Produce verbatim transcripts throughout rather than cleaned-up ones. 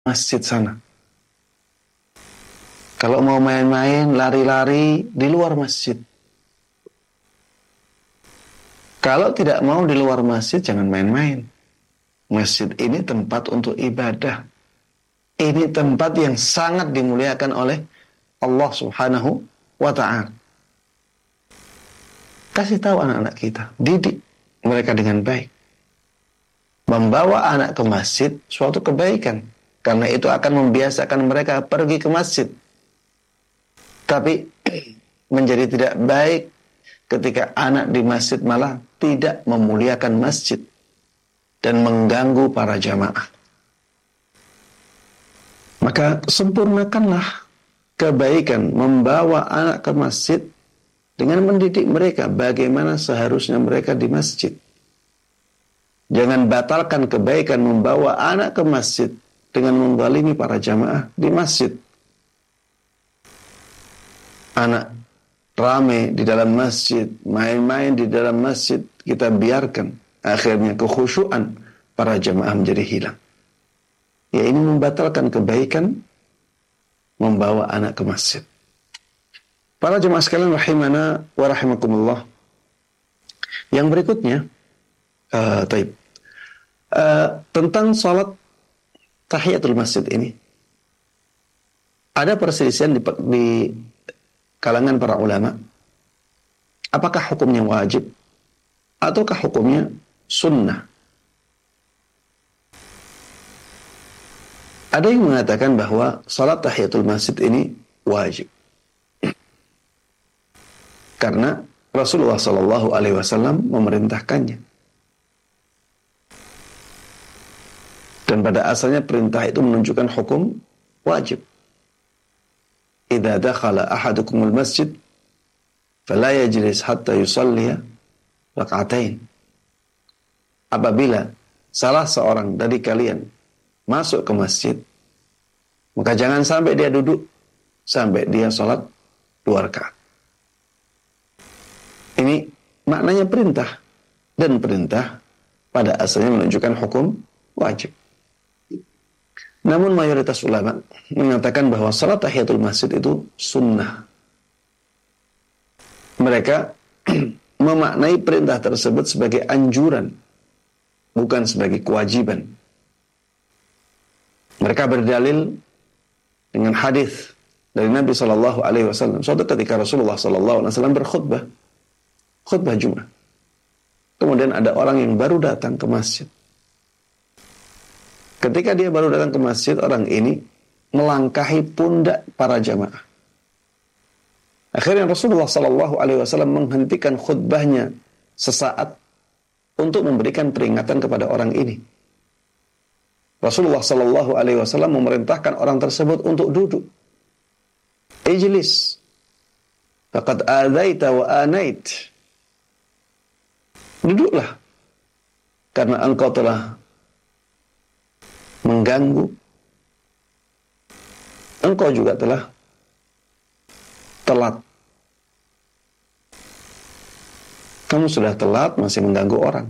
masjid sana. Kalau mau main-main, lari-lari di luar masjid. Kalau tidak mau di luar masjid, jangan main-main. Masjid ini tempat untuk ibadah. Ini tempat yang sangat dimuliakan oleh Allah Subhanahu wa ta'ala. Kasih tahu anak-anak kita, didik mereka dengan baik. Membawa anak ke masjid suatu kebaikan, karena itu akan membiasakan mereka pergi ke masjid. Tapi menjadi tidak baik ketika anak di masjid malah tidak memuliakan masjid dan mengganggu para jamaah. Maka sempurnakanlah kebaikan membawa anak ke masjid dengan mendidik mereka bagaimana seharusnya mereka di masjid. Jangan batalkan kebaikan membawa anak ke masjid dengan menzalimi para jamaah di masjid. Anak rame di dalam masjid, main-main di dalam masjid, kita biarkan. Akhirnya kekhusyuan para jamaah menjadi hilang. Ya, ini membatalkan kebaikan membawa anak ke masjid. Para jemaah sekalian rahimana wa rahimakumullah. Yang berikutnya, uh, taib. Uh, tentang salat tahiyatul masjid ini, ada perselisihan di, di kalangan para ulama. Apakah hukumnya wajib ataukah hukumnya sunnah? Ada yang mengatakan bahwa salat tahiyatul masjid ini wajib. Karena Rasulullah Shallallahu Alaihi Wasallam memerintahkannya. Dan pada asalnya perintah itu menunjukkan hukum wajib. Idza dakhala ahadukumul masjid fala yajlis hatta yusalliya rak'atain. Apabila salah seorang dari kalian masuk ke masjid, maka jangan sampai dia duduk sampai dia sholat dua rakaat. Ini maknanya perintah, dan perintah pada asalnya menunjukkan hukum wajib. Namun mayoritas ulama mengatakan bahwa salat tahiyatul masjid itu sunnah. Mereka memaknai perintah tersebut sebagai anjuran, bukan sebagai kewajiban. Mereka berdalil dengan hadis dari Nabi Shallallahu Alaihi Wasallam. Suatu ketika Rasulullah Shallallahu Alaihi Wasallam berkhutbah, khutbah Jumat. Kemudian ada orang yang baru datang ke masjid. Ketika dia baru datang ke masjid, orang ini melangkahi pundak para jamaah. Akhirnya Rasulullah Shallallahu Alaihi Wasallam menghentikan khutbahnya sesaat untuk memberikan peringatan kepada orang ini. Rasulullah Shallallahu Alaihi Wasallam memerintahkan orang tersebut untuk duduk. Ijlis, faqad adaita wa anait. Duduklah, karena engkau telah mengganggu. Engkau juga telah telat. Kamu sudah telat masih mengganggu orang.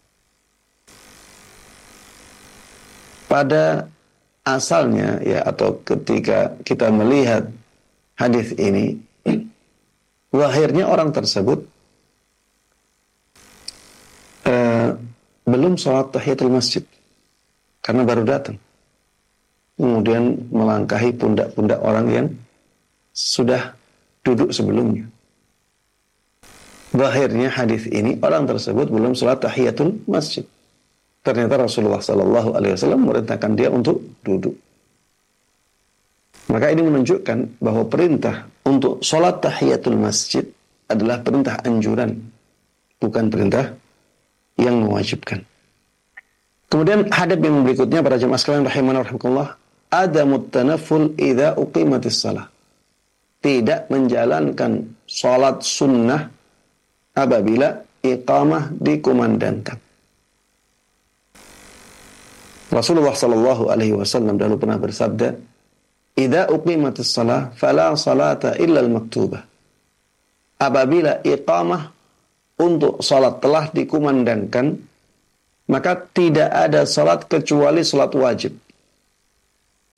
Pada asalnya ya, atau ketika kita melihat hadis ini, lahirnya orang tersebut eh, belum sholat tahiyatul masjid karena baru datang, kemudian melangkahi pundak-pundak orang yang sudah duduk sebelumnya. Lahirnya hadis ini orang tersebut belum sholat tahiyatul masjid. Ternyata Rasulullah Sallallahu Alaihi Wasallam memerintahkan dia untuk duduk. Maka ini menunjukkan bahwa perintah untuk sholat tahiyatul masjid adalah perintah anjuran, bukan perintah yang mewajibkan. Kemudian hadis yang berikutnya para jemaah sekalian rahimana rahimakumullah, adamut tanafful idza uqimatis shalah. Tidak menjalankan sholat sunnah apabila iqamah dikumandangkan. Rasulullah Sallallahu Alaihi Wasallam dahulu pernah bersabda, "Idza uqimatis shalah, fala salata illa al-maktubah." Apabila iqamah untuk salat telah dikumandangkan, maka tidak ada salat kecuali salat wajib.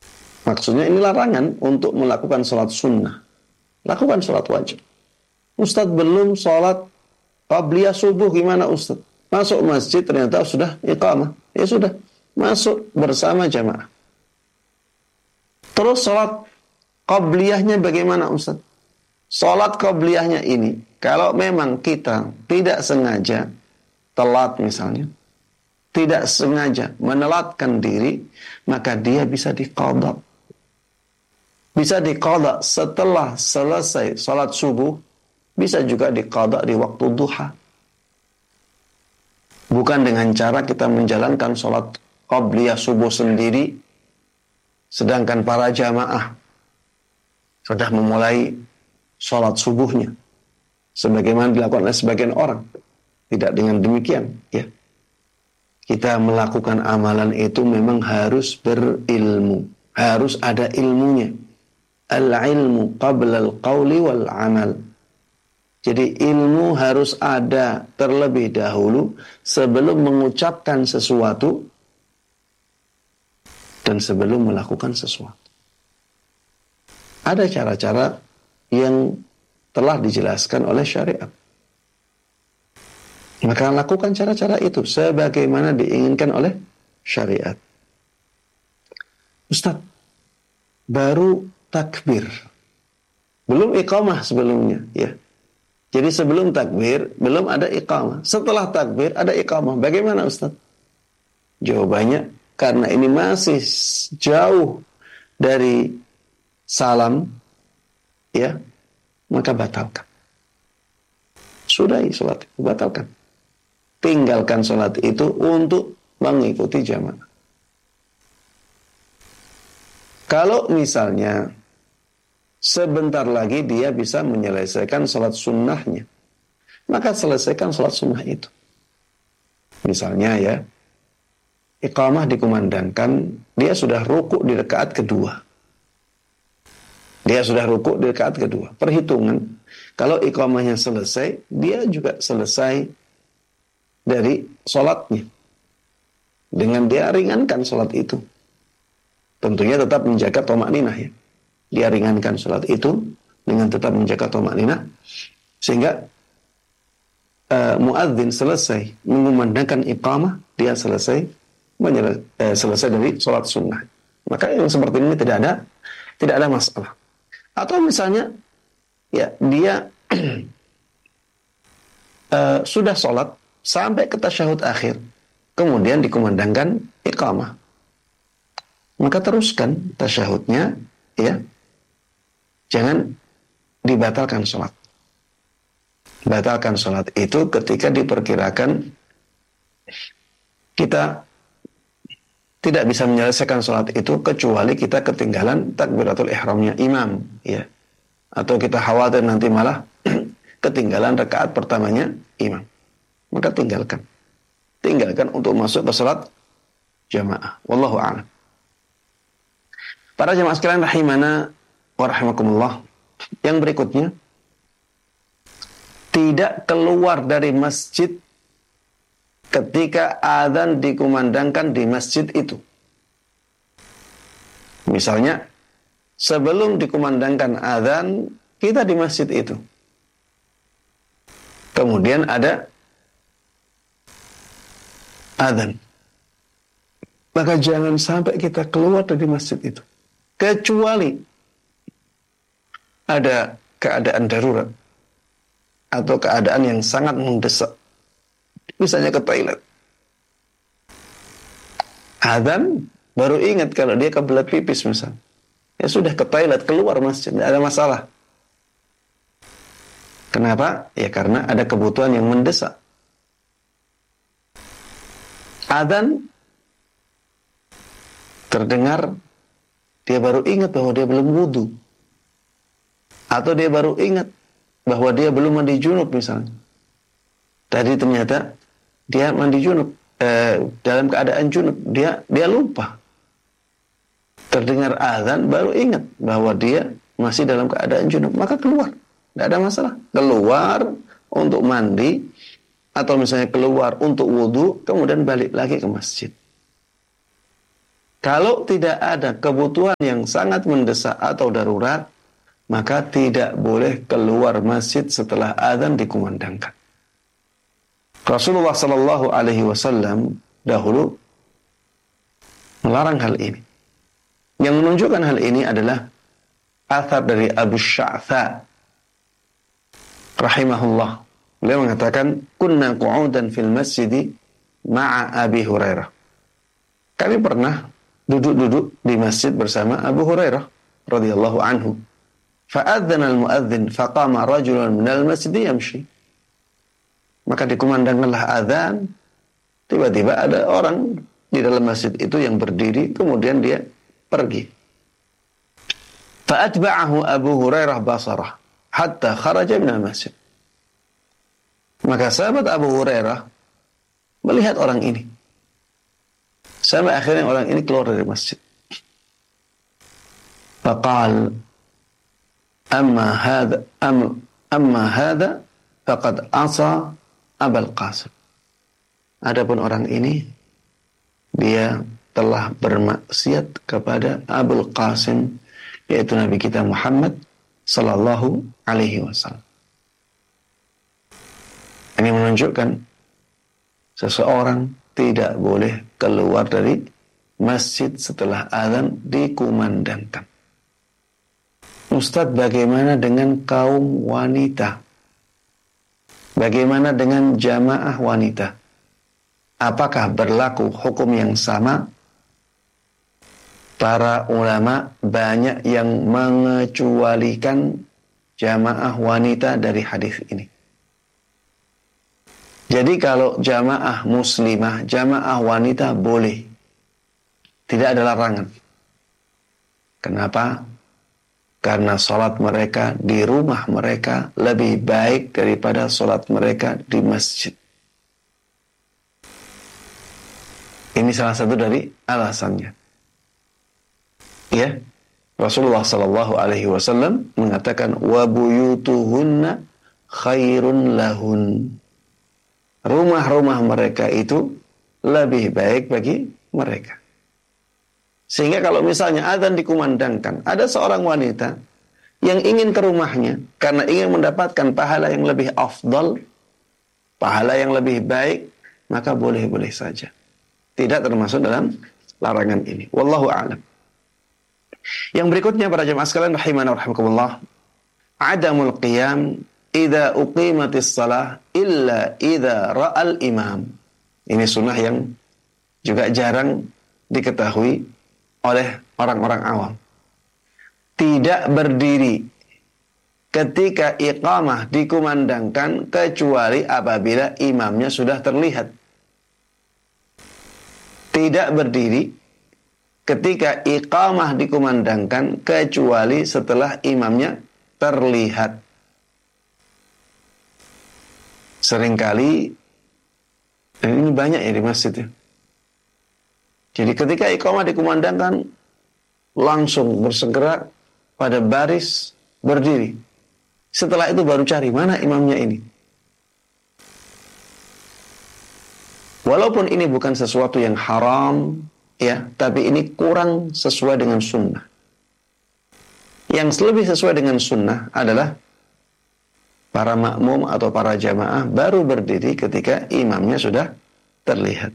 Maksudnya ini larangan untuk melakukan sholat sunnah. Lakukan sholat wajib. Ustadz belum sholat qabliyah subuh, gimana Ustadz? Masuk masjid ternyata sudah iqamah. Ya sudah, masuk bersama jamaah. Terus sholat qabliyahnya bagaimana Ustadz? Sholat qabliyahnya ini, kalau memang kita tidak sengaja telat misalnya, tidak sengaja menelatkan diri, maka dia bisa diqadha. Bisa diqadha setelah selesai sholat subuh, bisa juga diqadha di waktu duha. Bukan dengan cara kita menjalankan sholat qabliyah subuh sendiri, sedangkan para jamaah sudah memulai sholat subuhnya, sebagaimana dilakukan oleh sebagian orang. Tidak dengan demikian, ya. Kita melakukan amalan itu memang harus berilmu, harus ada ilmunya. Al-ilmu qabla al-qawli wal-amal. Jadi ilmu harus ada terlebih dahulu sebelum mengucapkan sesuatu dan sebelum melakukan sesuatu. Ada cara-cara yang telah dijelaskan oleh syariat. Maka lakukan cara-cara itu sebagaimana diinginkan oleh syariat. Ustaz, baru takbir, belum iqamah sebelumnya, ya. Jadi sebelum takbir belum ada iqamah. Setelah takbir ada iqamah. Bagaimana Ustaz? Jawabannya, karena ini masih jauh dari salam, ya, maka batalkan. Sudahi sholat itu, batalkan. Tinggalkan sholat itu untuk mengikuti jamaah. Kalau misalnya sebentar lagi dia bisa menyelesaikan sholat sunnahnya, maka selesaikan sholat sunnah itu. Misalnya ya, iqamah dikumandangkan, dia sudah rukuk di rakaat kedua. Dia sudah rukuk di rakaat kedua. Perhitungan, kalau iqamahnya selesai, dia juga selesai dari sholatnya. Dengan dia ringankan sholat itu. Tentunya tetap menjaga thama'ninah, ya. Dia ringankan sholat itu dengan tetap menjaga thama'ninah, sehingga uh, muadzin selesai mengumandangkan iqamah, dia selesai menyele, uh, selesai dari sholat sunnah. Maka yang seperti ini tidak ada tidak ada masalah. Atau misalnya ya dia uh, sudah sholat sampai ke tasyahud akhir, kemudian dikumandangkan iqamah, maka teruskan tasyahudnya, ya. Jangan dibatalkan sholat. Batalkan sholat itu ketika diperkirakan kita tidak bisa menyelesaikan sholat itu kecuali kita ketinggalan takbiratul ihramnya imam, ya. Atau kita khawatir nanti malah ketinggalan rakaat pertamanya imam. Maka tinggalkan. Tinggalkan untuk masuk ke sholat jamaah. Wallahu a'lam. Para jamaah sekalian rahimana wa rahimakumullah. Yang berikutnya, tidak keluar dari masjid ketika adzan dikumandangkan di masjid itu. Misalnya, sebelum dikumandangkan adzan, kita di masjid itu. Kemudian ada adzan. Maka jangan sampai kita keluar dari masjid itu. Kecuali ada keadaan darurat atau keadaan yang sangat mendesak, misalnya ke toilet. Adzan baru ingat kalau dia kebelet pipis misalnya, ya sudah ke toilet, keluar masjid, tidak ada masalah. Kenapa? Ya karena ada kebutuhan yang mendesak. Adzan terdengar, dia baru ingat bahwa dia belum wudu. Atau dia baru ingat bahwa dia belum mandi junub misalnya. Tadi ternyata dia mandi junub, eh, dalam keadaan junub, dia dia lupa. Terdengar azan baru ingat bahwa dia masih dalam keadaan junub, maka keluar. Tidak ada masalah. Keluar untuk mandi atau misalnya keluar untuk wudu, kemudian balik lagi ke masjid. Kalau tidak ada kebutuhan yang sangat mendesak atau darurat, maka tidak boleh keluar masjid setelah azan dikumandangkan. Rasulullah Sallallahu Alaihi Wasallam dahulu melarang hal ini. Yang menunjukkan hal ini adalah athar dari Abu Sya'tha rahimahullah. Beliau mengatakan, kunna qu'udan fil masjid ma'a Abi Hurairah. Kami pernah duduk-duduk di masjid bersama Abu Hurairah radhiyallahu anhu. Fa'adzana al-mu'adzin faqama rajulun minal masjid yamshi. Maka dikumandangkanlah azan. Tiba-tiba ada orang di dalam masjid itu yang berdiri, kemudian dia pergi. Fa'atba'ahu Abu Hurairah basarah hatta kharaja minal masjid. Maka sahabat Abu Hurairah melihat orang ini sampai akhirnya orang ini keluar dari masjid. Faqal amma hadha am, amma hadha faqad asa Abul Qasim. Adapun orang ini dia telah bermaksiat kepada Abul Qasim, yaitu Nabi kita Muhammad sallallahu alaihi wasallam. Ini menunjukkan seseorang tidak boleh keluar dari masjid setelah azan dikumandangkan. Ustadz, bagaimana dengan kaum wanita? Bagaimana dengan jamaah wanita? Apakah berlaku hukum yang sama? Para ulama banyak yang mengecualikan jamaah wanita dari hadis ini. Jadi kalau jamaah muslimah, jamaah wanita boleh. Tidak ada larangan. Kenapa? Karena sholat mereka di rumah mereka lebih baik daripada sholat mereka di masjid. Ini salah satu dari alasannya. Ya, Rasulullah Sallallahu Alaihi Wasallam mengatakan, wa buyutuhunna khairun lahun. Rumah-rumah mereka itu lebih baik bagi mereka. Sehingga kalau misalnya azan dikumandangkan, ada seorang wanita yang ingin ke rumahnya karena ingin mendapatkan pahala yang lebih afdal, pahala yang lebih baik, maka boleh-boleh saja. Tidak termasuk dalam larangan ini. Wallahu a'lam. Yang berikutnya para jemaah sekalian rahimana wa rahimakumullah, adamul qiyam idza uqimatis shalah illa idza ra'al imam. Ini sunnah yang juga jarang diketahui oleh orang-orang awam. Tidak berdiri ketika iqamah dikumandangkan kecuali apabila imamnya sudah terlihat. Tidak berdiri ketika iqamah dikumandangkan kecuali setelah imamnya terlihat. Seringkali, dan ini banyak ya di masjid ya. Jadi ketika iqamah dikumandangkan, langsung bersegera pada baris berdiri. Setelah itu baru cari mana imamnya ini. Walaupun ini bukan sesuatu yang haram, ya, tapi ini kurang sesuai dengan sunnah. Yang lebih sesuai dengan sunnah adalah para makmum atau para jamaah baru berdiri ketika imamnya sudah terlihat.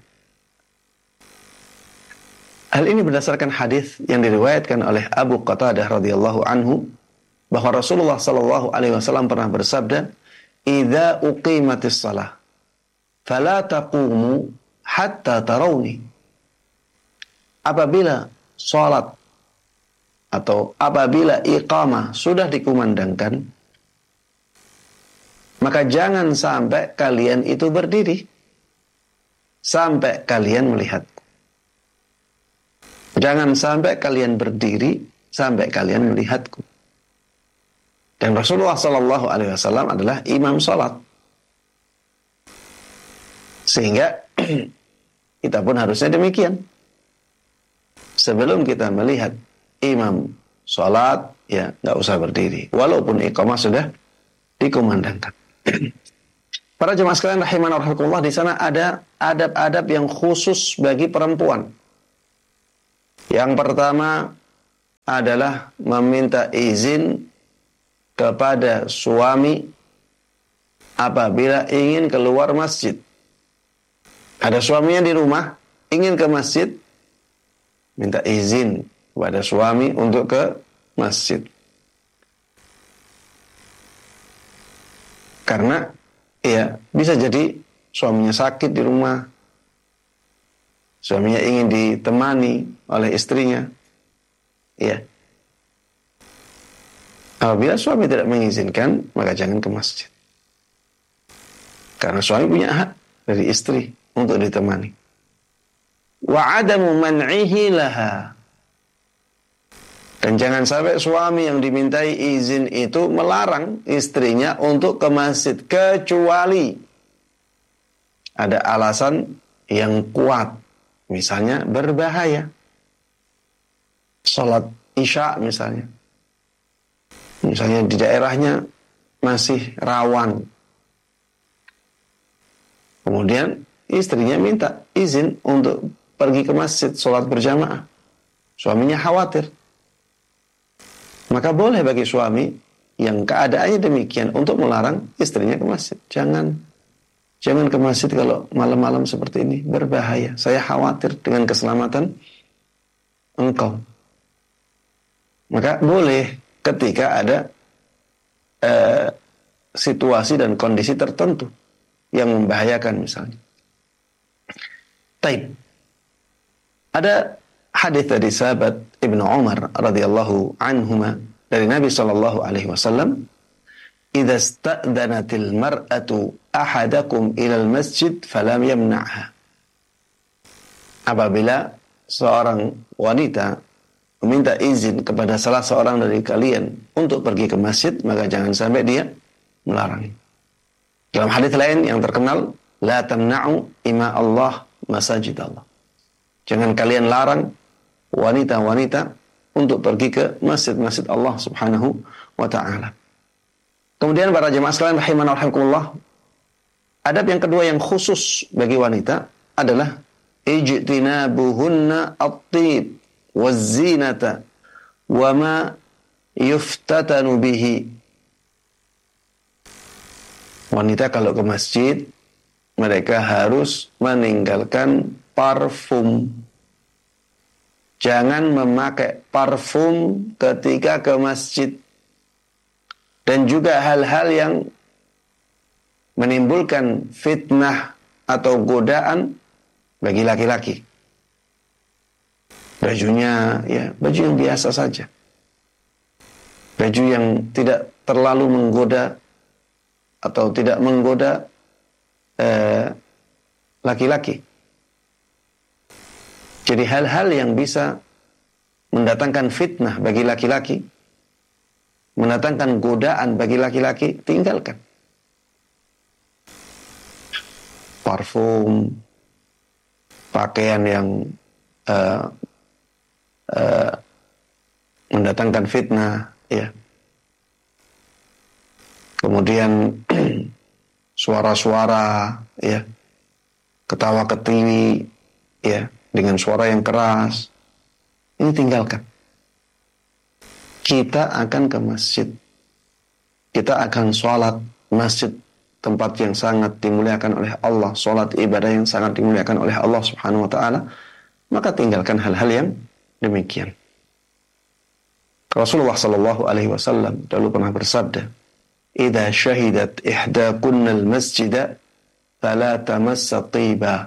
Hal ini berdasarkan hadis yang diriwayatkan oleh Abu Qatadah radhiyallahu anhu bahwa Rasulullah sallallahu alaihi wasallam pernah bersabda, "Idza uqimatis shalah fala taqumu hatta tarawni." Apabila salat atau apabila iqamah sudah dikumandangkan, maka jangan sampai kalian itu berdiri sampai kalian melihat. Jangan sampai kalian berdiri sampai kalian melihatku. Dan Rasulullah Sallallahu Alaihi Wasallam adalah imam salat, sehingga kita pun harusnya demikian. Sebelum kita melihat imam salat, ya nggak usah berdiri, walaupun iqamah sudah dikumandangkan. Para jemaah sekalian rahimana wa rahimakumullah, di sana ada adab-adab yang khusus bagi perempuan. Yang pertama adalah meminta izin kepada suami apabila ingin keluar masjid. Ada suaminya di rumah, ingin ke masjid, minta izin kepada suami untuk ke masjid. Karena ya bisa jadi suaminya sakit di rumah, suaminya ingin ditemani oleh istrinya. Ya. Apabila suami tidak mengizinkan, maka jangan ke masjid. Karena suami punya hak dari istri untuk ditemani. Wa adamu man'ihi laha. Dan jangan sampai suami yang dimintai izin itu melarang istrinya untuk ke masjid, kecuali ada alasan yang kuat. Misalnya berbahaya. Salat Isya misalnya. Misalnya di daerahnya masih rawan. Kemudian istrinya minta izin untuk pergi ke masjid, sholat berjamaah. Suaminya khawatir. Maka boleh bagi suami yang keadaannya demikian untuk melarang istrinya ke masjid. Jangan jangan ke masjid kalau malam-malam seperti ini, berbahaya. Saya khawatir dengan keselamatan engkau. Maka boleh ketika ada uh, situasi dan kondisi tertentu yang membahayakan misalnya. Taib. Ada hadis dari sahabat Ibnu Umar radhiyallahu anhuma dari Nabi sallallahu alaihi wasallam, "Idza sta'danatil mar'atu ahadakum ilal masjid falam yamna'ha." Apabila seorang wanita meminta izin kepada salah seorang dari kalian untuk pergi ke masjid, maka jangan sampai dia melarang. Dalam hadis lain yang terkenal, la tamna'u ima Allah masajid Allah. Jangan kalian larang wanita-wanita untuk pergi ke masjid-masjid Allah Subhanahu wa taala. Kemudian para jemaah sekalian rahimana wa rahimakumullah, adab yang kedua yang khusus bagi wanita adalah ijtinabuhunna at-tib waz-zinata wa ma yuftatanu bihi. Wanita kalau ke masjid, mereka harus meninggalkan parfum. Jangan memakai parfum ketika ke masjid. Dan juga hal-hal yang menimbulkan fitnah atau godaan bagi laki-laki. Bajunya ya baju yang biasa saja. Baju yang tidak terlalu menggoda atau tidak menggoda eh, laki-laki. Jadi hal-hal yang bisa mendatangkan fitnah bagi laki-laki, mendatangkan godaan bagi laki-laki, tinggalkan. Parfum, pakaian yang uh, uh, mendatangkan fitnah, ya. Kemudian suara-suara, ya, ketawa ketiwi, ya, dengan suara yang keras, ini tinggalkan. Kita akan ke masjid, kita akan sholat masjid, tempat yang sangat dimuliakan oleh Allah, sholat ibadah yang sangat dimuliakan oleh Allah Subhanahu wa taala, maka tinggalkan hal-hal yang demikian. Rasulullah sallallahu alaihi wasallam dulu pernah bersabda, "Idza syahidat ihdakunna al-masjida fala tamassa tiba."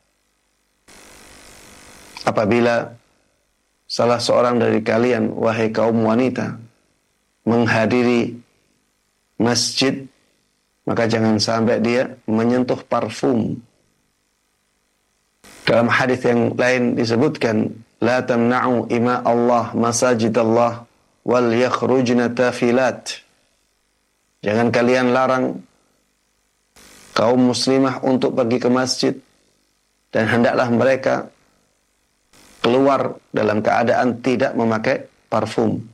Apabila salah seorang dari kalian, wahai kaum wanita, menghadiri masjid, maka jangan sampai dia menyentuh parfum. Dalam hadis yang lain disebutkan, la tamna'u ima Allah masajid Allah wal yakhrujna tafilat. Jangan kalian larang kaum muslimah untuk pergi ke masjid, dan hendaklah mereka keluar dalam keadaan tidak memakai parfum.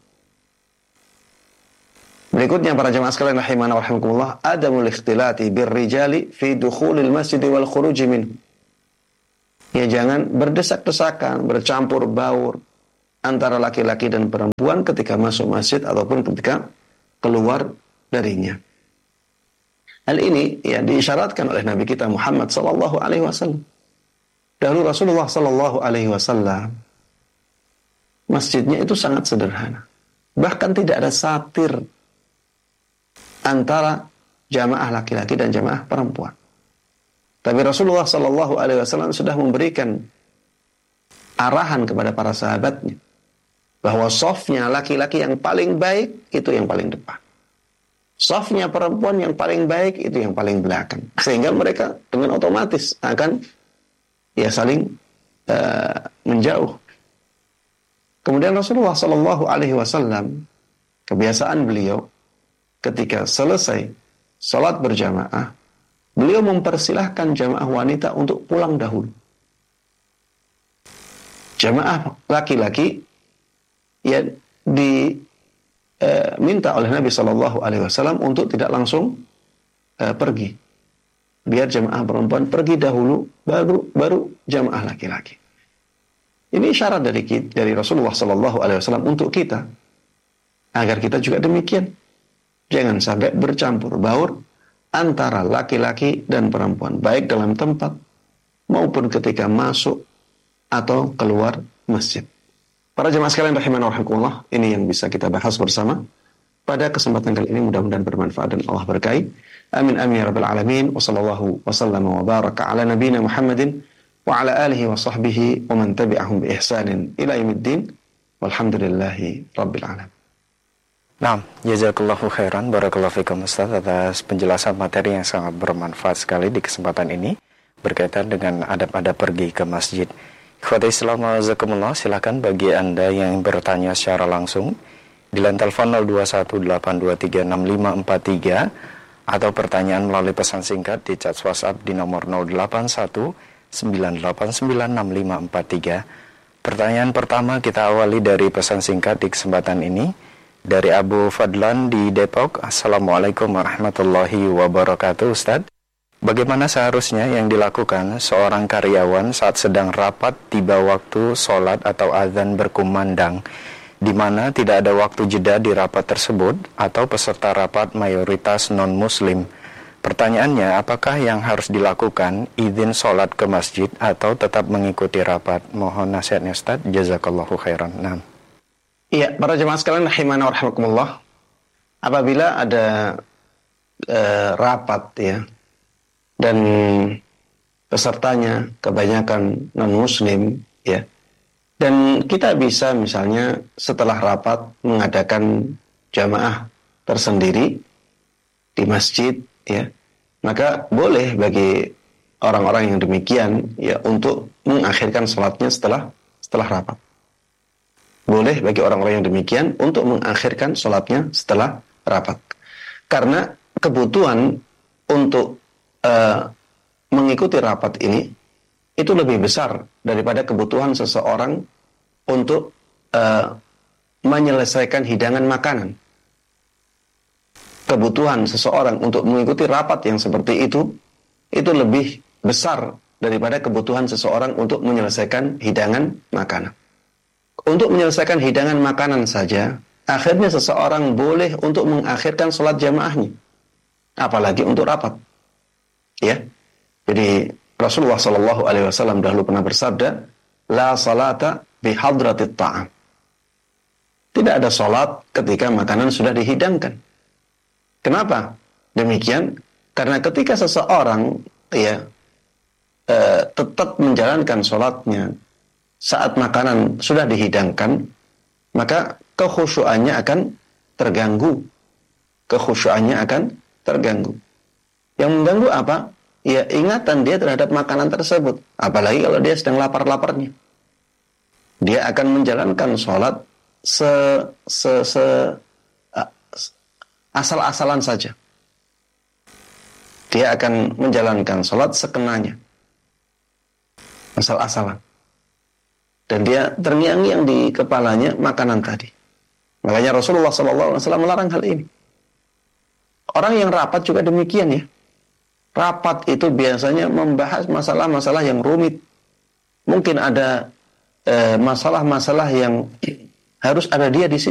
Berikutnya para jemaah sekalian rahimana wa rahimakumullah, adamul ikhtilati birrijali fi dukhulil masjid wal khuruji minhu. Ya, jangan berdesak-desakan, bercampur baur antara laki-laki dan perempuan ketika masuk masjid ataupun ketika keluar darinya. Hal ini ya diisyaratkan oleh Nabi kita Muhammad sallallahu alaihi wasallam. Dahulu Rasulullah sallallahu alaihi wasallam masjidnya itu sangat sederhana. Bahkan tidak ada satir antara jamaah laki-laki dan jamaah perempuan. Tapi Rasulullah sallallahu alaihi wasallam sudah memberikan arahan kepada para sahabatnya bahwa safnya laki-laki yang paling baik itu yang paling depan. Safnya perempuan yang paling baik itu yang paling belakang. Sehingga mereka dengan otomatis akan ya saling uh, menjauh. Kemudian Rasulullah sallallahu alaihi wasallam, kebiasaan beliau ketika selesai salat berjamaah, beliau mempersilahkan jamaah wanita untuk pulang dahulu. Jamaah laki-laki ya diminta oleh Nabi Shallallahu Alaihi Wasallam untuk tidak langsung uh, pergi, biar jamaah perempuan pergi dahulu, baru baru jamaah laki-laki. Ini syarat dari dari Rasulullah Shallallahu Alaihi Wasallam untuk kita, agar kita juga demikian, jangan sampai bercampur baur antara laki-laki dan perempuan, baik dalam tempat maupun ketika masuk atau keluar masjid. Para jemaah sekalian rahimana wa rahimakumullah, ini yang bisa kita bahas bersama pada kesempatan kali ini, mudah-mudahan bermanfaat dan Allah berkahi. Amin amin ya rabbal alamin. Wa sallallahu wa sallama wa baraka ala nabiyyina Muhammadin wa ala alihi wa sahbihi wa man tabi'ahum bi ihsanin ila yaumiddin. Walhamdulillahi rabbil alamin. Nah, jazakallahu khairan, barakallahu fikum Ustaz atas penjelasan materi yang sangat bermanfaat sekali di kesempatan ini berkaitan dengan adab-adab pergi ke masjid. Ikhwati Islam wajazakumullah, silakan bagi Anda yang bertanya secara langsung di line telepon nol dua satu delapan dua tiga enam lima empat tiga atau pertanyaan melalui pesan singkat di chat WhatsApp di nomor nol delapan satu sembilan delapan sembilan enam lima empat tiga. Pertanyaan pertama kita awali dari pesan singkat di kesempatan ini dari Abu Fadlan di Depok. Assalamualaikum warahmatullahi wabarakatuh Ustaz. Bagaimana seharusnya yang dilakukan seorang karyawan saat sedang rapat tiba waktu sholat atau azan berkumandang, di mana tidak ada waktu jeda di rapat tersebut atau peserta rapat mayoritas non-muslim? Pertanyaannya, apakah yang harus dilakukan izin sholat ke masjid atau tetap mengikuti rapat? Mohon nasihatnya Ustaz, jazakallahu khairan. Nah. Iya, para jemaah sekalian rahimana wa rahimakumullah, apabila ada uh, rapat ya, dan pesertanya kebanyakan non-muslim ya, dan kita bisa misalnya setelah rapat mengadakan jamaah tersendiri di masjid ya, maka boleh bagi orang-orang yang demikian ya untuk mengakhirkan sholatnya setelah setelah rapat. Boleh bagi orang-orang yang demikian untuk mengakhirkan sholatnya setelah rapat, karena kebutuhan untuk Uh, mengikuti rapat ini itu lebih besar daripada kebutuhan seseorang untuk uh, menyelesaikan hidangan makanan. Kebutuhan seseorang untuk mengikuti rapat yang seperti itu itu lebih besar daripada kebutuhan seseorang untuk menyelesaikan hidangan makanan. Untuk menyelesaikan hidangan makanan saja, akhirnya seseorang boleh untuk mengakhirkan sholat jamaahnya, apalagi untuk rapat. Ya, jadi Rasulullah Shallallahu Alaihi Wasallam dahulu pernah bersabda, la salata bihadratit ta'am. Tidak ada salat ketika makanan sudah dihidangkan. Kenapa demikian? Karena ketika seseorang ya eh, tetap menjalankan salatnya saat makanan sudah dihidangkan, maka kekhusyuannya akan terganggu. Kekhusyuannya akan terganggu. Yang mengganggu apa? Ya ingatan dia terhadap makanan tersebut. Apalagi kalau dia sedang lapar-laparnya. Dia akan menjalankan sholat se, se, se asal-asalan saja. Dia akan menjalankan sholat sekenanya, asal-asalan. Dan dia terngiang-ngiang di kepalanya makanan tadi. Makanya Rasulullah shallallahu alaihi wasallam melarang hal ini. Orang yang rapat juga demikian ya. Rapat itu biasanya membahas masalah-masalah yang rumit. Mungkin ada masalah-masalah yang harus ada dia di situ.